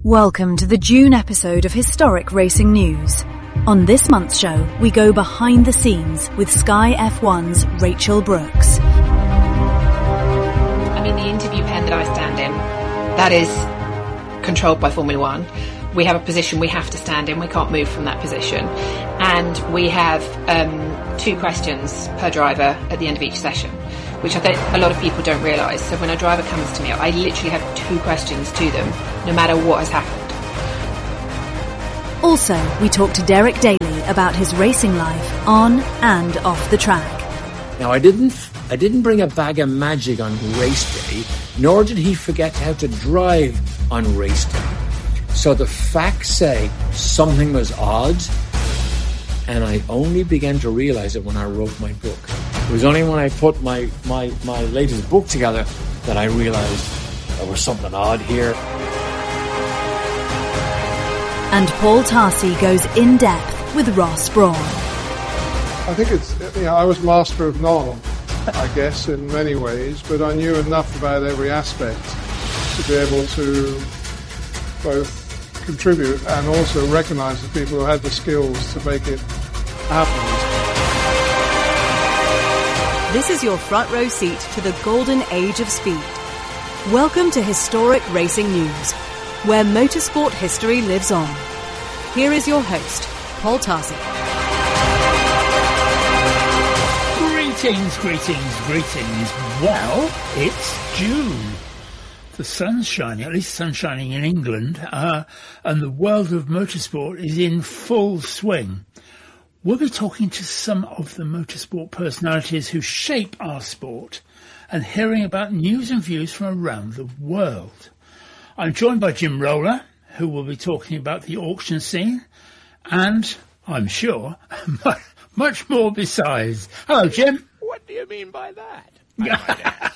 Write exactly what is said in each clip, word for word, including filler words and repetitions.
Welcome to the June episode of Historic Racing News. On this month's show, we go behind the scenes with Sky F one's Rachel Brooks. I mean, the interview pen that I stand in, that is controlled by Formula One. We have a position we have to stand in. We can't move from that position. And we have um, two questions per driver at the end of each session, which I think a lot of people don't realise. So when a driver comes to me, I literally have two questions to them, no matter what has happened. Also, we talk to Derek Daly about his racing life on and off the track. Now, I didn't I didn't bring a bag of magic on race day, nor did he forget how to drive on race day. So the facts say something was odd, and I only began to realise it when I wrote my book. It was only when I put my, my, my latest book together that I realised there was something odd here. And Paul Tarsi goes in depth with Ross Brawn. I think it's, you know, I was master of none, I guess, in many ways, but I knew enough about every aspect to be able to both contribute and also recognise the people who had the skills to make it happen. This is your front row seat to the golden age of speed. Welcome to Historic Racing News, where motorsport history lives on. Here is your host, Paul Tarsi. Greetings, greetings, greetings. Well, it's June. The sun's shining, at least the sun's shining in England, uh, and the world of motorsport is in full swing. We'll be talking to some of the motorsport personalities who shape our sport and hearing about news and views from around the world. I'm joined by Jim Roller, who will be talking about the auction scene and, I'm sure, much more besides. Hello, Jim. What do you mean by that?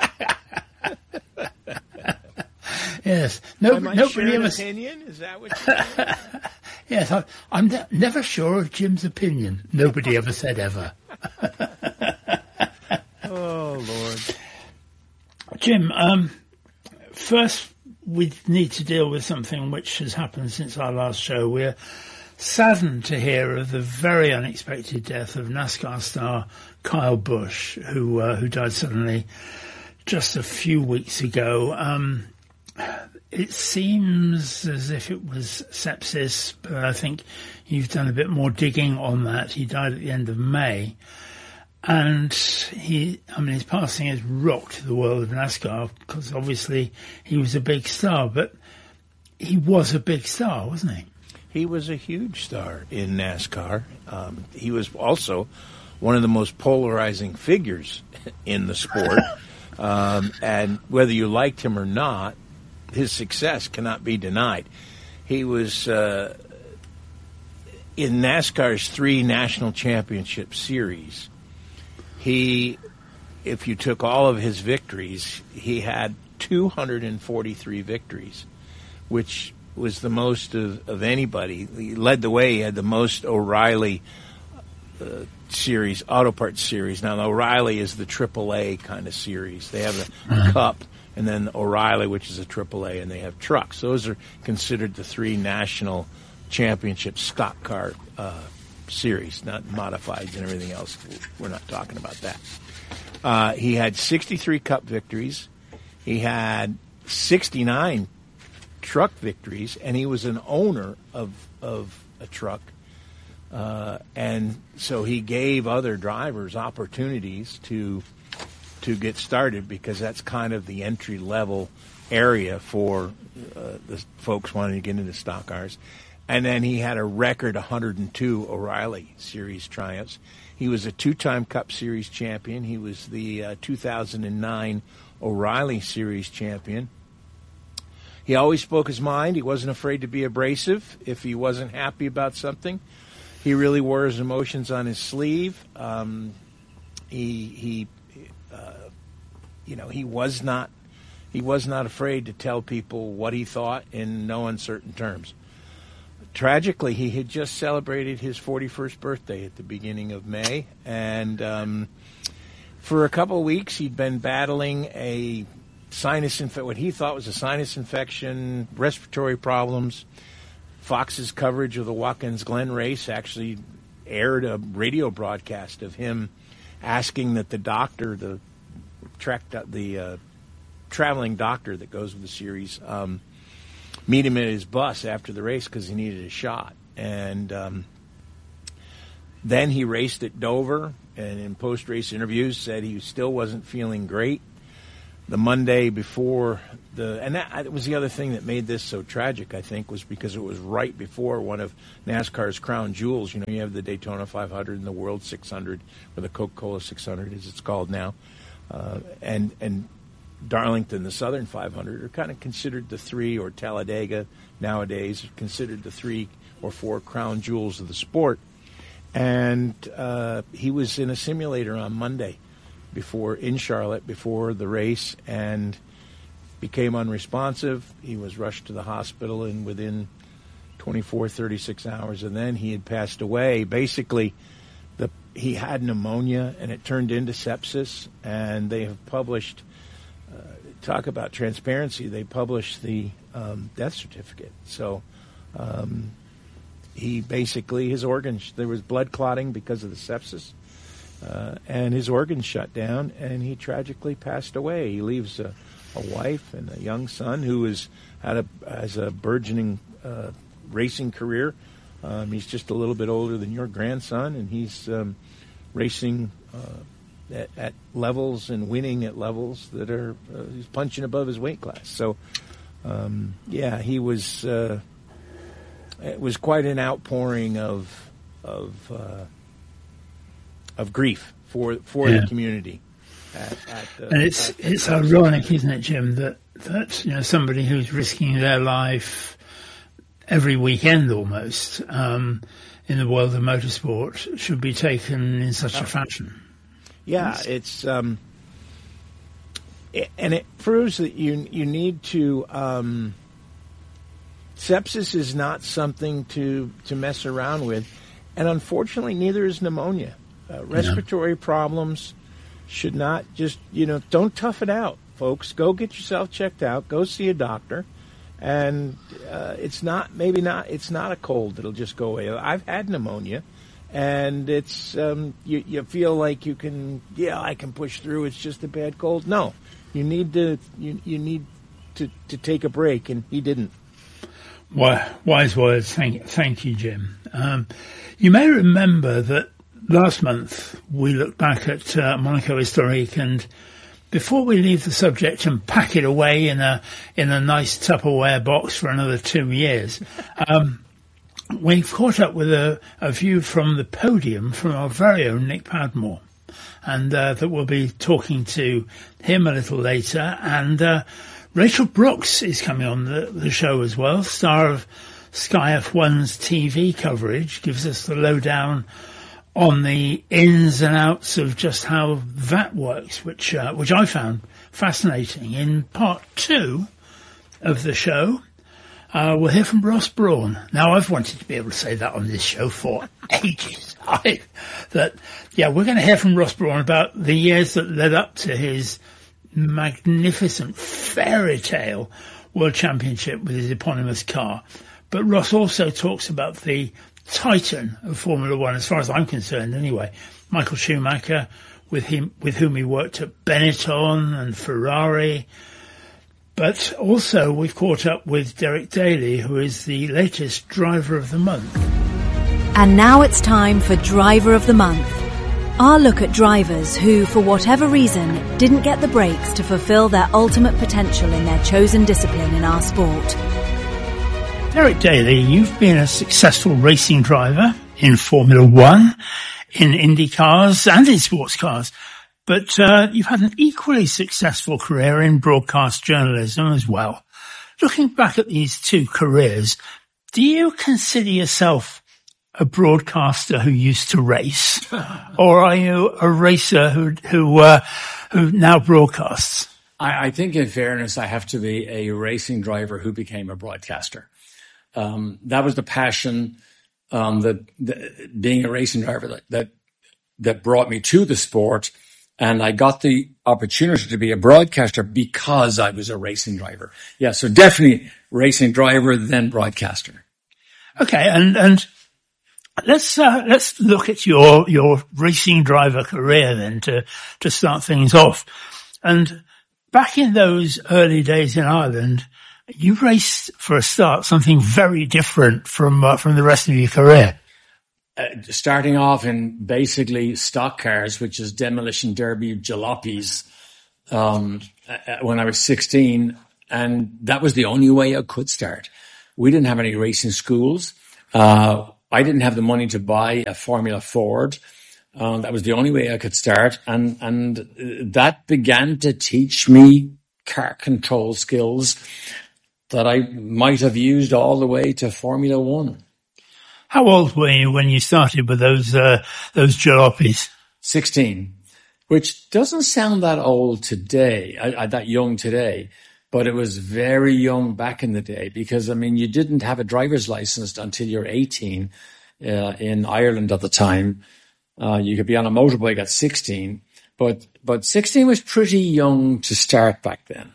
Yes. No, Am I nobody sure an ever... opinion? Is that what you're saying? Yes, I, I'm ne- never sure of Jim's opinion. Nobody ever said ever. Oh, Lord. Jim, um, first we need to deal with something which has happened since our last show. We're saddened to hear of the very unexpected death of NASCAR star Kyle Busch, who uh, who died suddenly just a few weeks ago. Um, it seems as if it was sepsis, but I think you've done a bit more digging on that. He died at the end of May. And he, I mean, his passing has rocked the world of NASCAR because obviously he was a big star, but he was a big star, wasn't he? He was a huge star in NASCAR. Um, he was also one of the most polarizing figures in the sport. um, and whether you liked him or not, his success cannot be denied. He was uh, in NASCAR's three national championship series. He, if you took all of his victories, he had two hundred forty-three victories, which was the most of, of anybody. He led the way. He had the most O'Reilly uh, series, Auto Parts series. Now, the O'Reilly is the triple A kind of series. They have the uh-huh. Cup, and then O'Reilly, which is a triple A, and they have trucks. Those are considered the three national championship stock car uh, series, not modifieds and everything else. We're not talking about that. Uh, he had sixty-three Cup victories. He had sixty-nine truck victories, and he was an owner of of a truck. Uh, and so he gave other drivers opportunities to to get started because that's kind of the entry level area for uh, the folks wanting to get into stock cars. And then he had a record one hundred two O'Reilly Series triumphs. He was a two-time Cup Series champion. He was the uh, two thousand nine O'Reilly Series champion. He always spoke his mind. He wasn't afraid to be abrasive if he wasn't happy about something. He really wore his emotions on his sleeve. Um, he, he, uh, you know, he was not, he was not afraid to tell people what he thought in no uncertain terms. Tragically, he had just celebrated his forty-first birthday at the beginning of May, and um, for a couple of weeks he'd been battling a sinus inf- what he thought was a sinus infection, respiratory problems. Fox's coverage of the Watkins Glen race actually aired a radio broadcast of him asking that the doctor, the track, the uh, traveling doctor that goes with the series, um, meet him at his bus after the race because he needed a shot. And um, then he raced at Dover, and in post-race interviews said he still wasn't feeling great. The Monday before the, and that was the other thing that made this so tragic, I think, was because it was right before one of NASCAR's crown jewels. You know, you have the Daytona five hundred and the World six hundred, or the Coca-Cola six hundred, as it's called now, uh, and and Darlington, the Southern five hundred, are kind of considered the three, or Talladega nowadays, considered the three or four crown jewels of the sport. And uh, he was in a simulator on Monday before in Charlotte before the race and became unresponsive. He was rushed to the hospital, and within twenty-four, thirty-six hours, and then he had passed away. Basically, the he had pneumonia, and it turned into sepsis, and they have published, uh, talk about transparency, they published the um, death certificate. So um, he basically, his organs, there was blood clotting because of the sepsis. Uh, and his organs shut down, and he tragically passed away. He leaves a, a wife and a young son who is had a has a burgeoning uh, racing career. Um, he's just a little bit older than your grandson, and he's um, racing uh, at, at levels and winning at levels that are uh, he's punching above his weight class. So, um, yeah, he was. Uh, it was quite an outpouring of of. Uh, of grief for for yeah. the community. At, at the, and it's at the it's ironic, isn't it, Jim, that, that you know somebody who's risking their life every weekend almost um, in the world of motorsport should be taken in such oh. a fashion. Yeah, it's, it's um, it, and it proves that you you need to. Um, sepsis is not something to to mess around with, and unfortunately, neither is pneumonia. Uh, respiratory yeah. problems should not just, you know, don't tough it out, folks. Go get yourself checked out. Go see a doctor. And uh, it's not, maybe not, it's not a cold that'll just go away. I've had pneumonia, and it's, um, you, you feel like you can, yeah, I can push through. It's just a bad cold. No, you need to, you, you need to, to take a break, and he didn't. Wise words. Thank, thank you, Jim. Um, you may remember that last month, we looked back at uh, Monaco Historique, and before we leave the subject and pack it away in a in a nice Tupperware box for another two years, um, we've caught up with a, a view from the podium from our very own Nick Padmore, and uh, that we'll be talking to him a little later. And uh, Rachel Brooks is coming on the, the show as well, star of Sky F one's T V coverage, gives us the lowdown on the ins and outs of just how that works, which uh, which I found fascinating. In part two of the show, uh, we'll hear from Ross Brawn. Now, I've wanted to be able to say that on this show for ages. I, that, yeah, we're going to hear from Ross Brawn about the years that led up to his magnificent fairy tale World Championship with his eponymous car. But Ross also talks about the titan of Formula One, as far as I'm concerned anyway, Michael Schumacher, with him with whom he worked at Benetton and Ferrari. But also we've caught up with Derek Daly, who is the latest Driver of the Month. And now it's time for Driver of the Month. Our look at drivers who, for whatever reason, didn't get the breaks to fulfill their ultimate potential in their chosen discipline in our sport. Derek Daly, you've been a successful racing driver in Formula One, in Indy cars and in sports cars, but uh, you've had an equally successful career in broadcast journalism as well. Looking back at these two careers, do you consider yourself a broadcaster who used to race, or are you a racer who who uh, who now broadcasts? I, I think, in fairness, I have to be a racing driver who became a broadcaster. Um, that was the passion, um, that, that being a racing driver that, that, that brought me to the sport. And I got the opportunity to be a broadcaster because I was a racing driver. Yeah, so definitely racing driver, then broadcaster. Okay, and and let's uh, let's look at your your racing driver career then to to start things off. And back in those early days in Ireland, you raced for a start something very different from uh, from the rest of your career. Uh, starting off in basically stock cars, which is demolition derby jalopies, um, uh, when I was sixteen, and that was the only way I could start. We didn't have any racing schools. Uh, I didn't have the money to buy a Formula Ford. Um, that was the only way I could start, and and that began to teach me car control skills that I might have used all the way to Formula One. How old were you when you started with those uh, those jalopies? sixteen, which doesn't sound that old today, I, I, that young today, but it was very young back in the day because, I mean, you didn't have a driver's license until you're eighteen uh, in Ireland at the time. Uh, you could be on a motorbike at sixteen, but but sixteen was pretty young to start back then.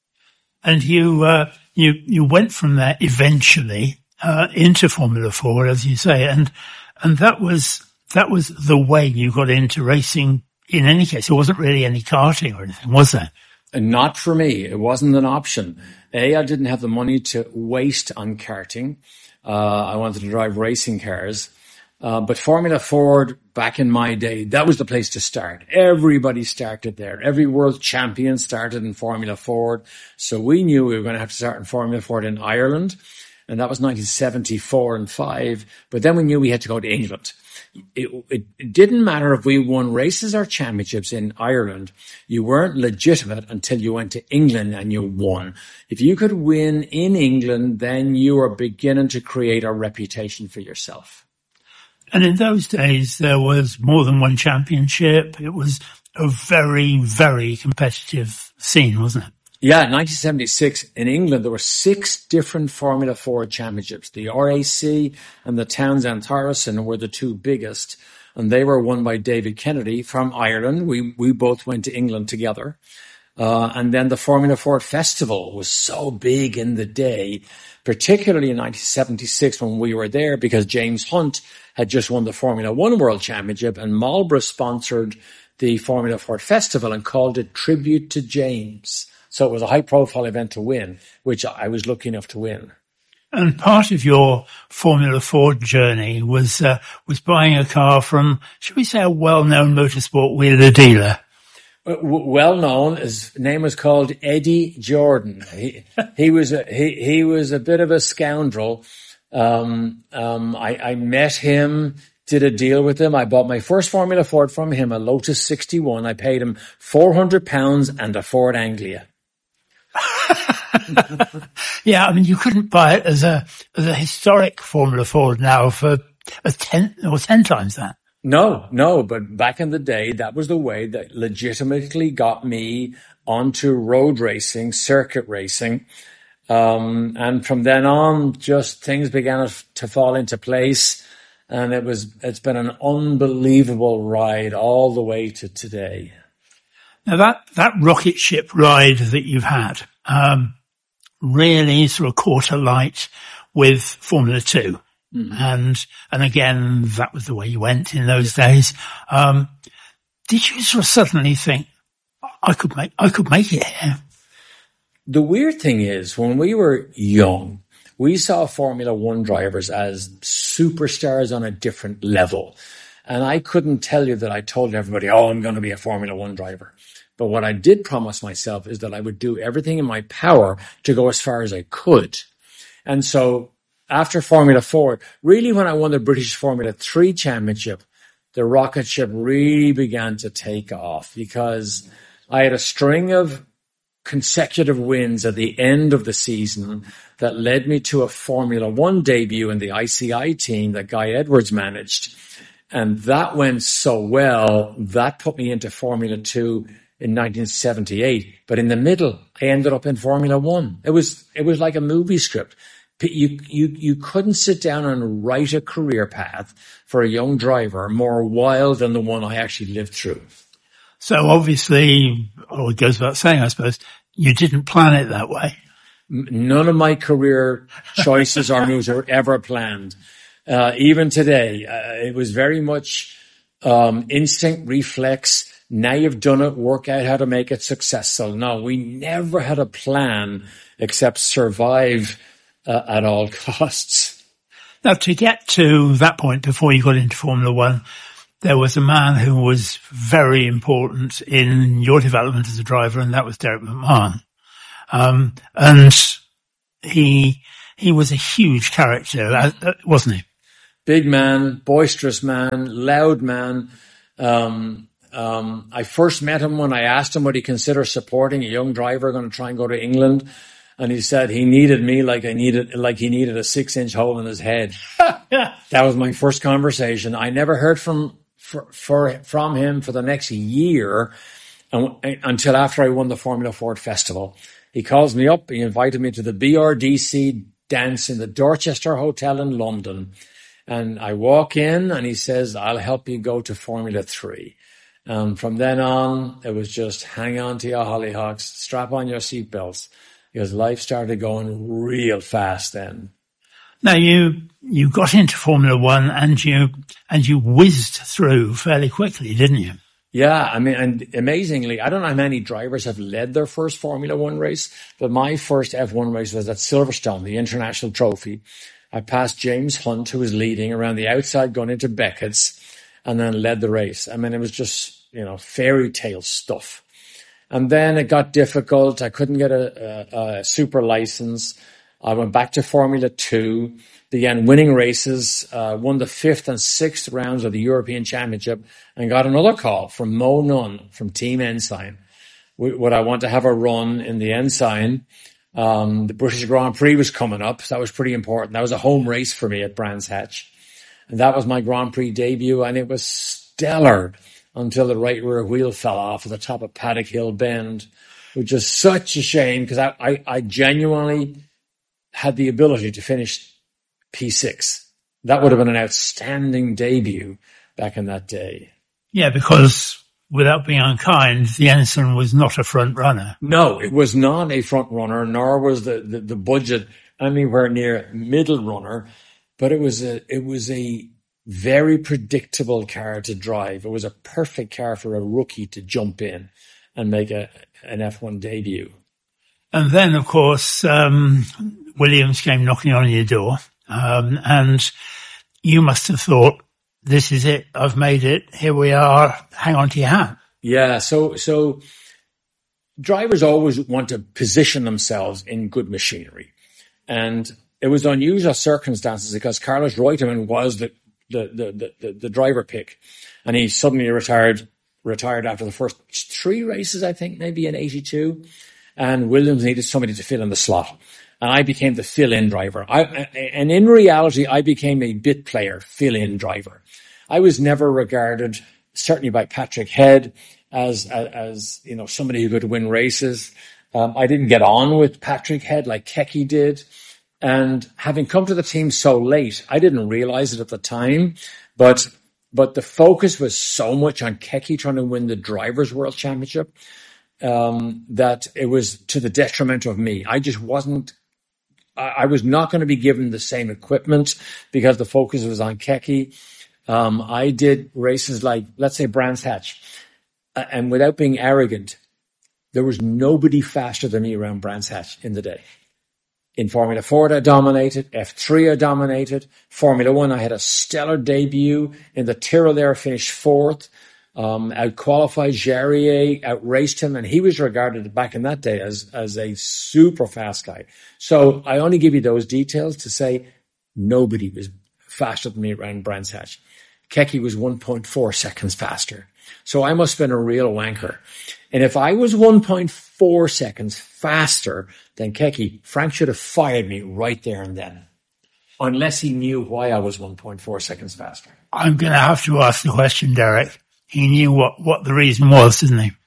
And you uh, you you went from there eventually Uh, into Formula Ford, as you say, and and that was that was the way you got into racing. In any case, there wasn't really any karting or anything, was there? And not for me. It wasn't an option. A, I didn't have the money to waste on karting. Uh, I wanted to drive racing cars. Uh, but Formula Ford, back in my day, that was the place to start. Everybody started there. Every world champion started in Formula Ford. So we knew we were going to have to start in Formula Ford in Ireland. And that was nineteen seventy-four and five. But then we knew we had to go to England. It, it, it didn't matter if we won races or championships in Ireland. You weren't legitimate until you went to England and you won. If you could win in England, then you were beginning to create a reputation for yourself. And in those days, there was more than one championship. It was a very, very competitive scene, wasn't it? Yeah, nineteen seventy-six in England, there were six different Formula Ford championships. The R A C and the Townsend Thoresen were the two biggest, and they were won by David Kennedy from Ireland. We we both went to England together. Uh, and then the Formula Ford Festival was so big in the day, particularly in nineteen seventy-six when we were there, because James Hunt had just won the Formula One World Championship, and Marlboro sponsored the Formula Ford Festival and called it Tribute to James. So it was a high-profile event to win, which I was lucky enough to win. And part of your Formula Ford journey was uh, was buying a car from, should we say, a well-known motorsport wheeler dealer. Well-known. His name was called Eddie Jordan. He he was a, he he was a bit of a scoundrel. Um, um, I, I met him. Did a deal with him. I bought my first Formula Ford from him, a Lotus sixty-one. I paid him four hundred pounds and a Ford Anglia. Yeah, I mean, you couldn't buy it as a as a historic Formula Ford now for a ten or ten times that. No, no, but back in the day, that was the way that legitimately got me onto road racing, circuit racing. Um, and from then on, just things began to fall into place. And it was, it's been an unbelievable ride all the way to today. Now that, that rocket ship ride that you've had, um, really sort of caught a light with Formula Two. Mm-hmm. And, and again, that was the way you went in those days. Um, did you sort of suddenly think, I could make, I could make it here? The weird thing is, when we were young, we saw Formula One drivers as superstars on a different level. And I couldn't tell you that I told everybody, oh, I'm going to be a Formula One driver. But what I did promise myself is that I would do everything in my power to go as far as I could. And so after Formula Four, really when I won the British Formula Three Championship, the rocket ship really began to take off because I had a string of consecutive wins at the end of the season that led me to a Formula One debut in the I C I team that Guy Edwards managed. And that went so well, that put me into Formula Two in nineteen seventy-eight. But in the middle, I ended up in Formula One. It was, it was like a movie script. You, you, you couldn't sit down and write a career path for a young driver more wild than the one I actually lived through. So obviously, or it goes without saying, I suppose, you didn't plan it that way. None of my career choices or moves were ever planned. Uh, even today, uh, it was very much um, instinct, reflex. Now you've done it, work out how to make it successful. No, we never had a plan except survive uh, at all costs. Now, to get to that point before you got into Formula One, there was a man who was very important in your development as a driver, and that was Derek McMahon. Um, and he, he was a huge character, wasn't he? Big man, boisterous man, loud man. Um, um, I first met him when I asked him would he consider supporting a young driver going to try and go to England. And he said he needed me like I needed, like he needed a six inch hole in his head. That was my first conversation. I never heard from, for, for, from him for the next year and, until after I won the Formula Ford Festival. He calls me up. He invited me to the B R D C dance in the Dorchester Hotel in London. And I walk in and he says, I'll help you go to Formula Three. And from then on, it was just hang on to your hollyhocks, strap on your seatbelts, because life started going real fast then. Now you, you got into Formula One and you, and you whizzed through fairly quickly, didn't you? Yeah, I mean, and amazingly, I don't know how many drivers have led their first Formula One race, but my first F one race was at Silverstone, the International Trophy. I passed James Hunt, who was leading around the outside going into Beckett's, and then led the race. I mean, it was just, you know, fairy tale stuff. And then it got difficult. I couldn't get a, a, a super license. I went back to Formula Two, began winning races, uh, won the fifth and sixth rounds of the European Championship, and got another call from Mo Nunn from Team Ensign. Would I want to have a run in the Ensign? Um, the British Grand Prix was coming up. So that was pretty important. That was a home race for me at Brands Hatch. And that was my Grand Prix debut, and it was stellar until the right rear wheel fell off at the top of Paddock Hill Bend, which is such a shame because I, I, I genuinely had the ability to finish P six. That would have been an outstanding debut back in that day. Yeah, because without being unkind, the Ensign was not a front runner. No, it was not a front runner, nor was the, the, the budget anywhere near middle runner, but it was a, it was a very predictable car to drive. It was a perfect car for a rookie to jump in and make a, an F one debut. And then, of course, um, Williams came knocking on your door, um, and you must have thought, this is it. I've made it. Here we are. Hang on to your hat. Yeah. So, so drivers always want to position themselves in good machinery. And it was unusual circumstances because Carlos Reutemann was the, the, the, the, the driver pick. And he suddenly retired, retired after the first three races, I think, maybe in eighty-two. And Williams needed somebody to fill in the slot. And I became the fill-in driver. I, and in reality, I became a bit player, fill-in driver. I was never regarded, certainly by Patrick Head, as, as, as you know, somebody who could win races. Um, I didn't get on with Patrick Head like Keke did. And having come to the team so late, I didn't realize it at the time, but, but the focus was so much on Keke trying to win the Drivers' World Championship, um, that it was to the detriment of me. I just wasn't, I, I was not going to be given the same equipment because the focus was on Keke. Um, I did races like, let's say, Brands Hatch. Uh, and without being arrogant, there was nobody faster than me around Brands Hatch in the day. In Formula Ford, I dominated. F three, I dominated. Formula One, I had a stellar debut. In the Tyrrell there, I finished fourth. Um, out-qualified Jarier, out-raced him, and he was regarded back in that day as, as a super fast guy. So I only give you those details to say nobody was faster than me around Brands Hatch. Keke was one point four seconds faster. So I must have been a real wanker. And if I was one point four seconds faster than Keke, Frank should have fired me right there and then. Unless he knew why I was one point four seconds faster. I'm going to have to ask the question, Derek. He knew what, what the reason was, didn't he?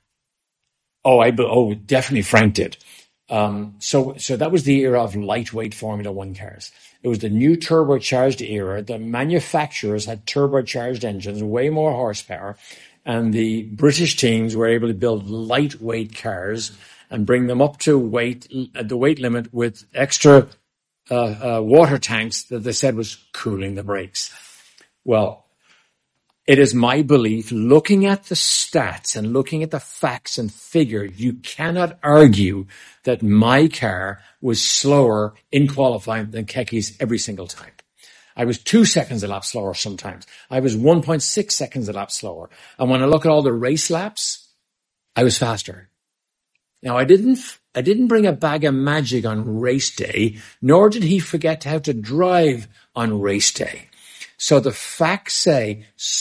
Oh, I, oh, definitely Frank did. Um, so, so that was the era of lightweight Formula One cars. It was the new turbocharged era. The manufacturers had turbocharged engines, way more horsepower. and the British teams were able to build lightweight cars and bring them up to weight, the weight limit with extra uh, uh, water tanks that they said was cooling the brakes. Well, it is my belief, looking at the stats and looking at the facts and figures, you cannot argue that my car was slower in qualifying than Keki's every single time. I was two seconds a lap slower sometimes. I was one point six seconds a lap slower. And when I look at all the race laps, I was faster. Now, I didn't, I didn't bring a bag of magic on race day, nor did he forget how to drive on race day. So the facts say